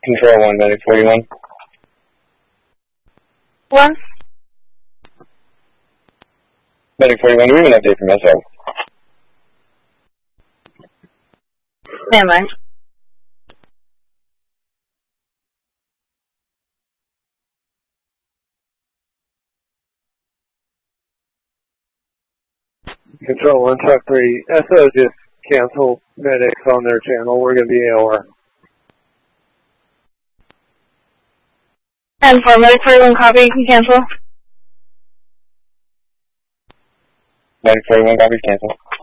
Control 1, Medic 41. 1. Medic 41, do we have an update from SO? Stand by. Control 1, Truck 3. SO just canceled medics on their channel. We're going to be AOR. And for Medic 41, copy, cancel. Medic 41, copy, cancel.